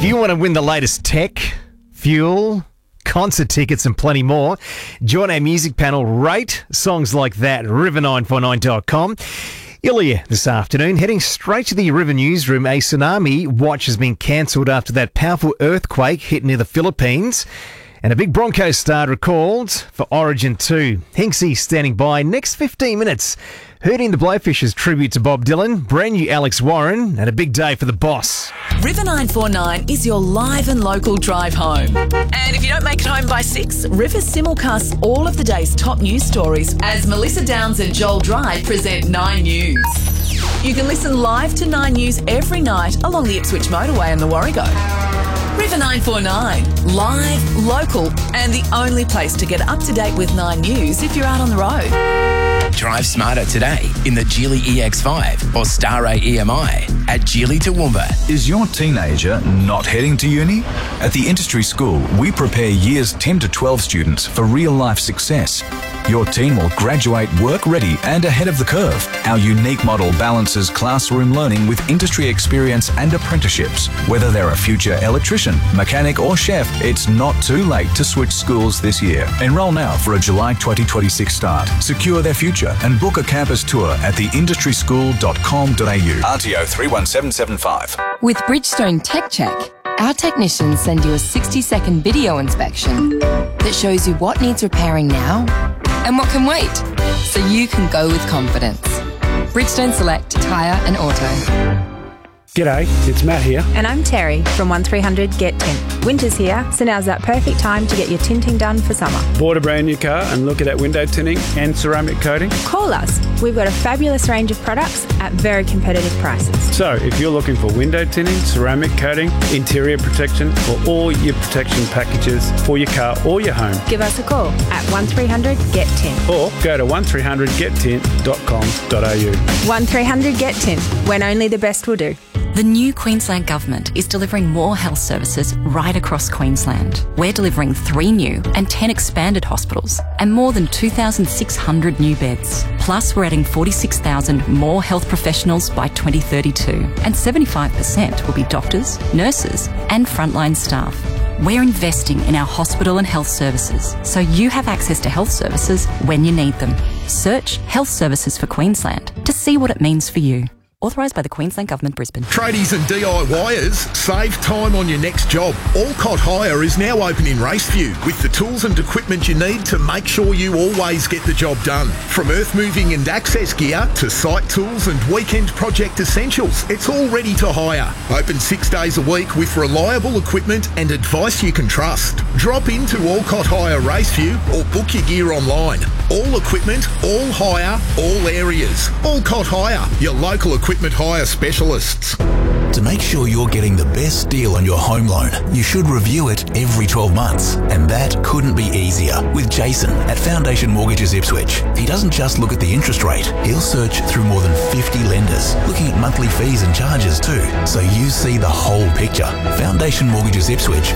If you want to win the latest tech, fuel, concert tickets and plenty more, join our music panel. Rate songs like that, river949.com. Ilya this afternoon, heading straight to the River newsroom. A tsunami watch has been cancelled after that powerful earthquake hit near the Philippines. And a big Broncos star recalled for Origin 2. Hinksy standing by next 15 minutes. Hurting the Blowfishers tribute to Bob Dylan, brand new Alex Warren, and a big day for the boss. River 949 is your live and local drive home. And if you don't make it home by 6, River simulcasts all of the day's top news stories as Melissa Downs and Joel Dry present 9 News. You can listen live to 9 News every night along the Ipswich motorway and the Warrego. River 949, live, local, and the only place to get up to date with 9 News if you're out on the road. Drive smarter today in the Geely EX5 or Star A EMI at Geely Toowoomba. Is your teenager not heading to uni? At the Industry School, we prepare years 10 to 12 students for real-life success. Your teen will graduate work-ready and ahead of the curve. Our unique model balances classroom learning with industry experience and apprenticeships. Whether they're a future electrician, mechanic or chef, it's not too late to switch schools this year. Enrol now for a July 2026 start. Secure their future and book a campus tour at theindustryschool.com.au. RTO 31775. With Bridgestone Tech Check, our technicians send you a 60-second video inspection that shows you what needs repairing now and what can wait, so you can go with confidence. Bridgestone Select Tyre and Auto. G'day, it's Matt here. And I'm Terry from 1300 Get Tint. Winter's here, so now's that perfect time to get your tinting done for summer. Bought a brand new car and looking at window tinting and ceramic coating? Call us. We've got a fabulous range of products at very competitive prices. So, if you're looking for window tinting, ceramic coating, interior protection, or all your protection packages for your car or your home, give us a call at 1300 Get Tint. Or go to 1300gettint.com.au. 1300 Get Tint, when only the best will do. The new Queensland Government is delivering more health services right across Queensland. We're delivering 3 new and 10 expanded hospitals and more than 2,600 new beds. Plus, we're adding 46,000 more health professionals by 2032, and 75% will be doctors, nurses and frontline staff. We're investing in our hospital and health services so you have access to health services when you need them. Search Health Services for Queensland to see what it means for you. Authorised by the Queensland Government, Brisbane. Tradies and DIYers, save time on your next job. Allcott Hire is now open in Raceview with the tools and equipment you need to make sure you always get the job done. From earth moving and access gear to site tools and weekend project essentials, it's all ready to hire. Open 6 days a week with reliable equipment and advice you can trust. Drop into Allcott Hire Raceview or book your gear online. All equipment, all hire, all areas. Allcott Hire, your local equipment hire specialists. To make sure you're getting the best deal on your home loan, you should review it every 12 months. And that couldn't be easier with Jason at Foundation Mortgages Ipswich. He doesn't just look at the interest rate, he'll search through more than 50 lenders, looking at monthly fees and charges too, so you see the whole picture. Foundation Mortgages Ipswich